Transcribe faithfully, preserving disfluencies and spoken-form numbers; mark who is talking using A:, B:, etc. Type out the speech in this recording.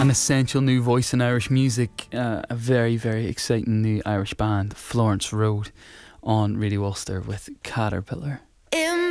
A: An essential new voice in Irish music, uh, a very, very exciting new Irish band, Florence Road, on Radio Ulster with Caterpillar.